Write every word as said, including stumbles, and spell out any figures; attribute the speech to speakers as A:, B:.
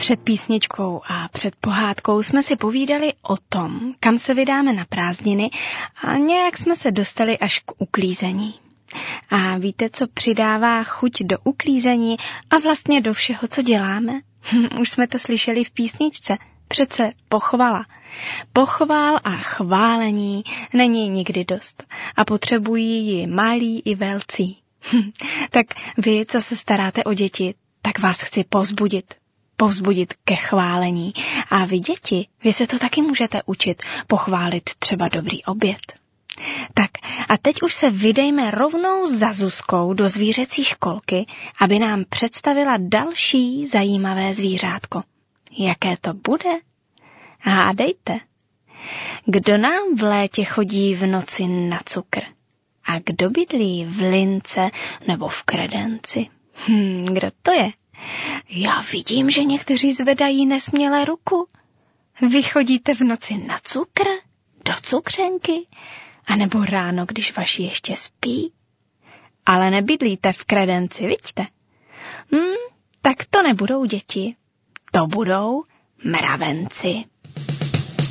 A: Před písničkou a před pohádkou jsme si povídali o tom, kam se vydáme na prázdniny a nějak jsme se dostali až k uklízení. A víte, co přidává chuť do uklízení a vlastně do všeho, co děláme? Už jsme to slyšeli v písničce, přece pochvala. Pochvál a chválení není nikdy dost a potřebují ji malí i velcí. Tak vy, co se staráte o děti, tak vás chci povzbudit. povzbudit ke chválení. A vy děti, vy se to taky můžete učit, pochválit třeba dobrý oběd. Tak a teď už se vydejme rovnou za Zuzkou do zvířecí školky, aby nám představila další zajímavé zvířátko. Jaké to bude? Hádejte. Kdo nám v létě chodí v noci na cukr? A kdo bydlí v lince nebo v kredenci? Hm, kdo to je? Já vidím, že někteří zvedají nesměle ruku. Vy chodíte v noci na cukr? Do cukřenky? A nebo ráno, když vaši ještě spí? Ale nebydlíte v kredenci, vidíte? Hm, tak to nebudou děti. To budou mravenci.